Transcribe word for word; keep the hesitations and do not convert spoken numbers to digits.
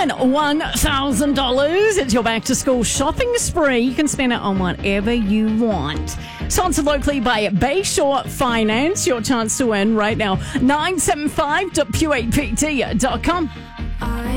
win one thousand dollars. It's your back-to-school shopping spree. You can spend it on whatever you want. Sponsored locally by Bayshore Finance. Your chance to win right now. nine seven five dot q eight p t dot com.